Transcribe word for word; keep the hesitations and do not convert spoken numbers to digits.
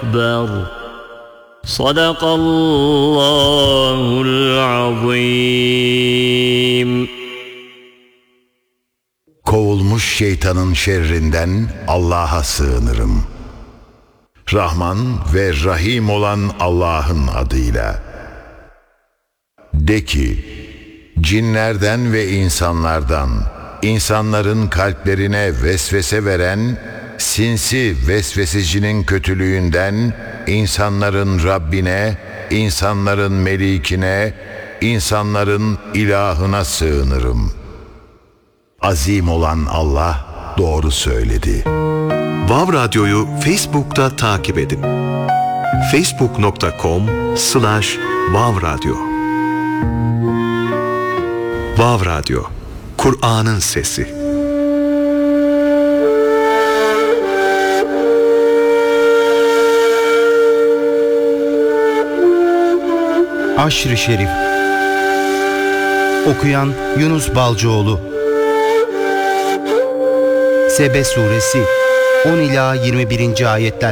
أكبر صدق الله العظيم. Kovulmuş şeytanın şerrinden Allah'a sığınırım. Rahman ve Rahim olan Allah'ın adıyla. De ki, cinlerden ve insanlardan, insanların kalplerine vesvese veren, sinsi vesvesecinin kötülüğünden, insanların Rabbine, insanların Melikine, insanların ilahına sığınırım. Azim olan Allah doğru söyledi. Vav Radyo'yu Facebook'ta takip edin. facebook nokta com slash vav radyo. Vav Radyo, Kur'an'ın sesi. Aşr-ı Şerif. Okuyan Yunus Balcıoğlu. Sebe Suresi on ila yirmi birinci ayetler